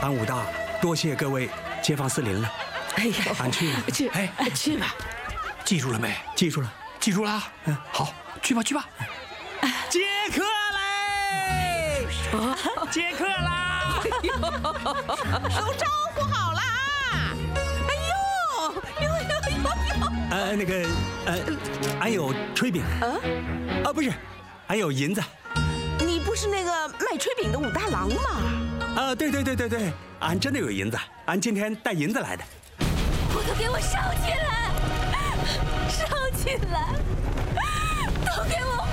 俺武大多谢各位街坊四邻了。 哎呀， 俺去了。 去，去吧。 记住了没？ 记住了， 记住了。好，去吧，去吧。 接客嘞！接客啦！ 都招呼好了啊！哎呦， 那个，俺有炊饼。不是，俺有银子。 你不是那个卖炊饼的武大郎吗？ 对，俺真的有银子，俺今天带银子来的。 火都给我烧起来，烧起来，都给我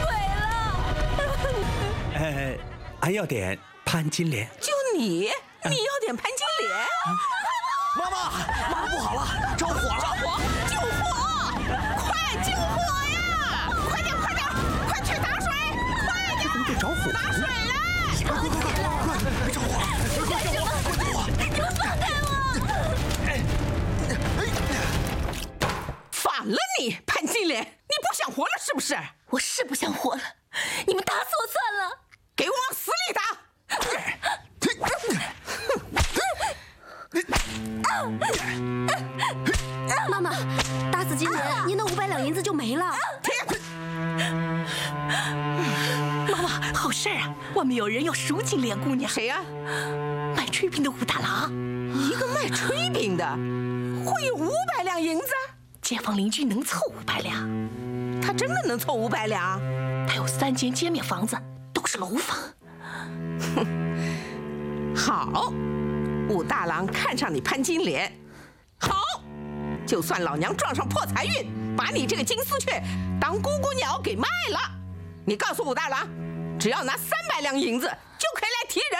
毁了。 俺要点潘金莲。 就你要点潘金莲？ 妈妈不好了，着火了！ 救火！快救火呀！快点，快去打水！快点！ 怎么着火？ 打水来！ 快着火！快救火！ 你们放开我！ 反了你，潘金莲，你不想活了是不是？ 我是不想活了，你们打死我算了。 给我往死里打！ 妈妈，打死金莲，您的500两银子就没了。 妈妈，好事啊！外面有人要赎金莲姑娘。 谁呀？ 卖炊饼的武大郎。 一个卖炊饼的，会有500两银子？ 街坊邻居能凑500两。 他真的能凑500两？ 他有3间街面房子，都是楼房。 好，武大郎看上你潘金莲，好，就算老娘撞上破财运，把你这个金丝雀当姑姑鸟给卖了，你告诉武大郎，只要拿300两银子就可以来提人。